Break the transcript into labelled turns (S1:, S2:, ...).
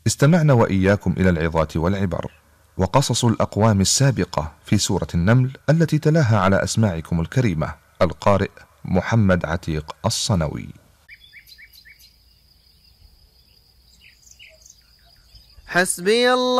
S1: استمعنا وإياكم إلى العظات والعبر وقصص الأقوام السابقة في سورة النمل التي تلاها على أسماعكم الكريمة. القارئ محمد عتيق الصنوي.
S2: حسبي الله